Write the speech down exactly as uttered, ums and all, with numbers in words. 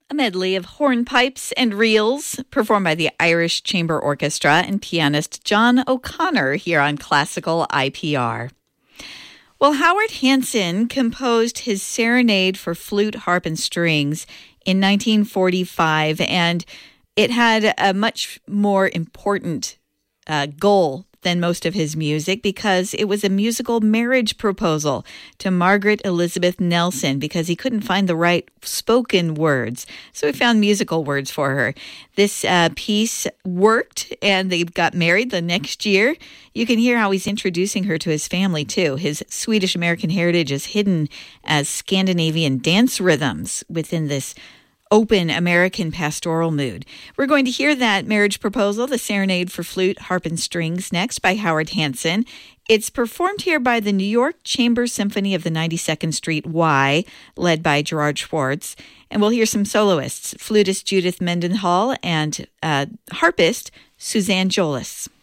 A medley of hornpipes and reels performed by the Irish Chamber Orchestra and pianist John O'Connor here on Classical I P R. Well, Howard Hanson composed his Serenade for Flute, Harp, and Strings in nineteen forty-five, and it had a much more important uh, goal than most of his music because it was a musical marriage proposal to Margaret Elizabeth Nelson because he couldn't find the right spoken words. So he found musical words for her. This uh, piece worked and they got married the next year. You can hear how he's introducing her to his family too. His Swedish-American heritage is hidden as Scandinavian dance rhythms within this open American pastoral mood. We're going to hear that marriage proposal, the Serenade for Flute, Harp, and Strings, next by Howard Hanson. It's performed here by the New York Chamber Symphony of the ninety-second Street Y, led by Gerard Schwartz. And we'll hear some soloists, flutist Judith Mendenhall and uh, harpist Suzanne Jolis.